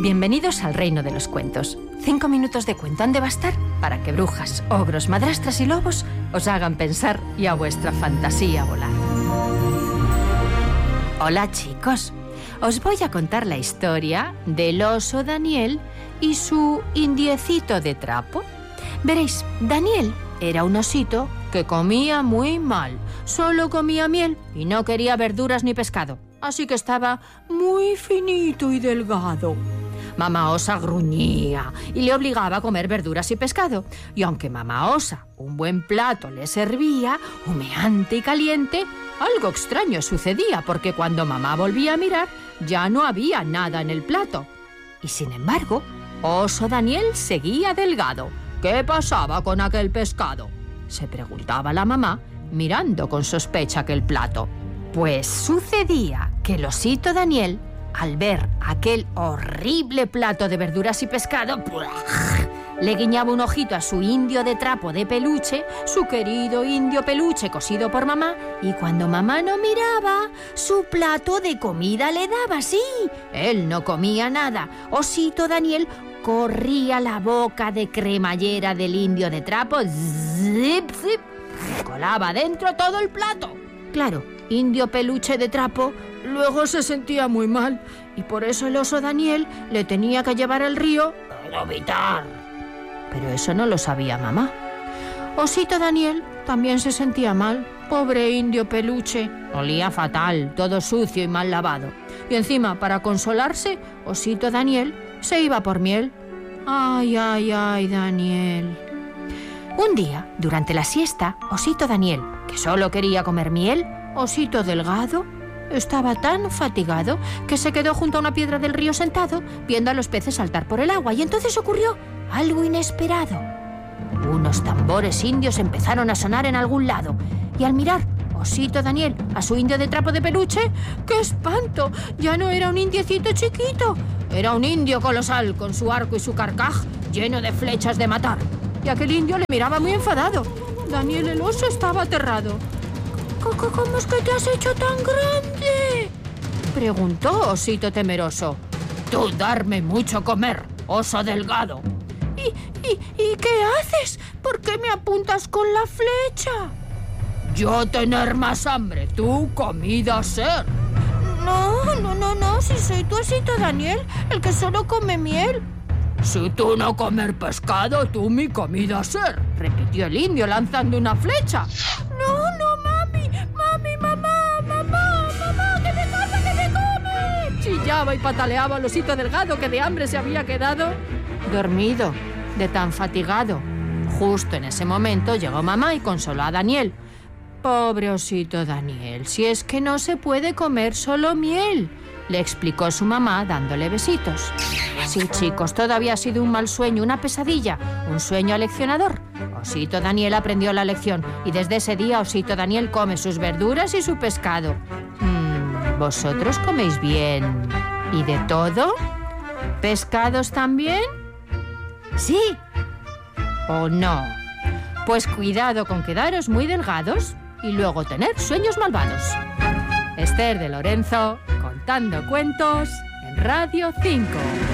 Bienvenidos al reino de los cuentos. 5 minutos de cuento han de bastar para que brujas, ogros, madrastras y lobos os hagan pensar y a vuestra fantasía volar. Hola chicos, os voy a contar la historia del oso Daniel y su indiecito de trapo. Veréis, Daniel era un osito que comía muy mal, solo comía miel y no quería verduras ni pescado, así que estaba muy finito y delgado. Mamá osa gruñía y le obligaba a comer verduras y pescado. Y aunque mamá osa un buen plato le servía, humeante y caliente, algo extraño sucedía porque cuando mamá volvía a mirar ya no había nada en el plato. Y sin embargo, oso Daniel seguía delgado. ¿Qué pasaba con aquel pescado?, se preguntaba la mamá, mirando con sospecha aquel plato. Pues sucedía que el osito Daniel, al ver aquel horrible plato de verduras y pescado, le guiñaba un ojito a su indio de trapo de peluche, su querido indio peluche cosido por mamá, y cuando mamá no miraba, su plato de comida le daba, sí. Él no comía nada. Osito Daniel corría la boca de cremallera del indio de trapo, zip, zip, colaba dentro todo el plato. Claro, indio peluche de trapo luego se sentía muy mal y por eso el oso Daniel le tenía que llevar al río a vomitar. Pero eso no lo sabía mamá. Osito Daniel también se sentía mal. Pobre indio peluche. Olía fatal, todo sucio y mal lavado. Y encima, para consolarse, osito Daniel se iba por miel. Ay, ay, ay, Daniel. Un día, durante la siesta, osito Daniel, que solo quería comer miel, osito delgado, estaba tan fatigado que se quedó junto a una piedra del río sentado, viendo a los peces saltar por el agua. Y entonces ocurrió algo inesperado. Unos tambores indios empezaron a sonar en algún lado. Y al mirar osito Daniel a su indio de trapo de peluche, ¡qué espanto! Ya no era un indiecito chiquito. Era un indio colosal con su arco y su carcaj lleno de flechas de matar. Y aquel indio le miraba muy enfadado. Daniel el oso estaba aterrado. ¿Cómo es que te has hecho tan grande?, preguntó osito temeroso. Tú darme mucho comer, oso delgado. ¿Y qué haces? ¿Por qué me apuntas con la flecha? Yo tener más hambre, tú comida ser. No, si soy tu osito Daniel, el que solo come miel. Si tú no comer pescado, tú mi comida ser, repitió el indio lanzando una flecha. No, mamá, que me come. Chillaba y pataleaba el osito delgado que de hambre se había quedado dormido, de tan fatigado. Justo en ese momento llegó mamá y consoló a Daniel. Pobre osito Daniel, si es que no se puede comer solo miel, le explicó su mamá dándole besitos. Sí, chicos, todo había sido un mal sueño, una pesadilla, un sueño aleccionador. Osito Daniel aprendió la lección y desde ese día osito Daniel come sus verduras y su pescado. ¿Vosotros coméis bien y de todo? ¿Pescados también? ¿Sí o no? Pues cuidado con quedaros muy delgados y luego tener sueños malvados. Esther de Lorenzo, contando cuentos en Radio 5.